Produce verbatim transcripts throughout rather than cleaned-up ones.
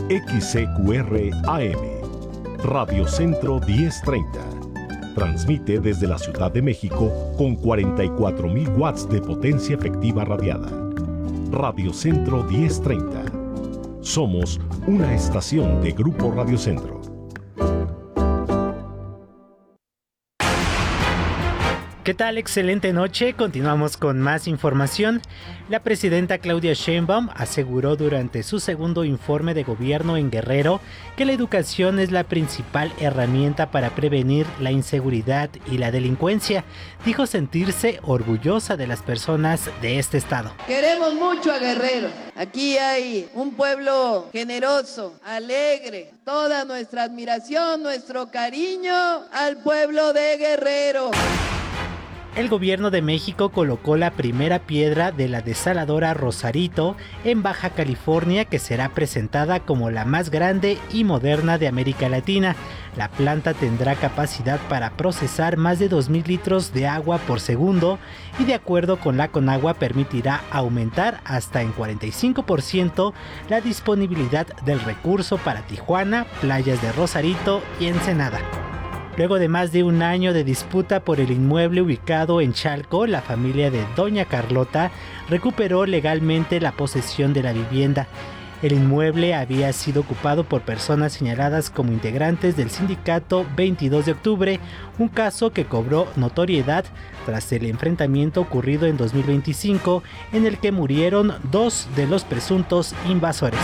X C Q R A M, Radio Centro diez treinta. Transmite desde la Ciudad de México con cuarenta y cuatro mil watts de potencia efectiva radiada. Radio Centro diez treinta. Somos una estación de Grupo Radio Centro. ¿Qué tal? Excelente noche. Continuamos con más información. La presidenta Claudia Sheinbaum aseguró durante su segundo informe de gobierno en Guerrero que la educación es la principal herramienta para prevenir la inseguridad y la delincuencia. Dijo sentirse orgullosa de las personas de este estado. Queremos mucho a Guerrero. Aquí hay un pueblo generoso, alegre. Toda nuestra admiración, nuestro cariño al pueblo de Guerrero. El gobierno de México colocó la primera piedra de la desaladora Rosarito en Baja California, que será presentada como la más grande y moderna de América Latina. La planta tendrá capacidad para procesar más de dos mil litros de agua por segundo y, de acuerdo con la Conagua, permitirá aumentar hasta en cuarenta y cinco por ciento la disponibilidad del recurso para Tijuana, playas de Rosarito y Ensenada. Luego de más de un año de disputa por el inmueble ubicado en Chalco, la familia de Doña Carlota recuperó legalmente la posesión de la vivienda. El inmueble había sido ocupado por personas señaladas como integrantes del sindicato veintidós de octubre, un caso que cobró notoriedad tras el enfrentamiento ocurrido en dos mil veinticinco, en el que murieron dos de los presuntos invasores.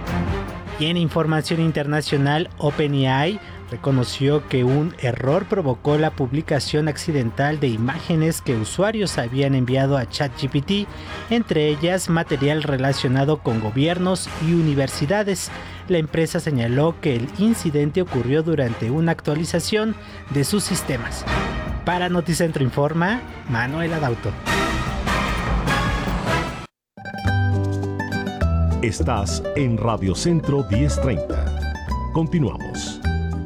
Y en información internacional, OpenAI reconoció que un error provocó la publicación accidental de imágenes que usuarios habían enviado a ChatGPT, entre ellas material relacionado con gobiernos y universidades. La empresa señaló que el incidente ocurrió durante una actualización de sus sistemas. Para Noticentro Informa, Manuel Adauto. Estás en Radio Centro diez treinta. Continuamos.